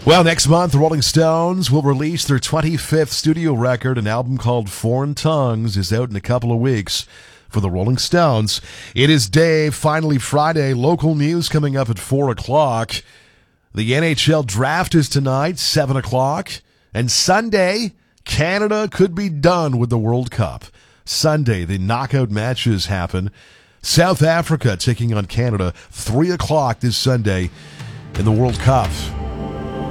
Well, next month, the Rolling Stones will release their 25th studio record. An album called Foreign Tongues is out in a couple of weeks for the Rolling Stones. It is Dave, finally Friday. Local news coming up at 4 o'clock. The NHL draft is tonight, 7 o'clock. And Sunday, Canada could be done with the World Cup. Sunday, the knockout matches happen. South Africa taking on Canada, 3 o'clock this Sunday in the World Cup.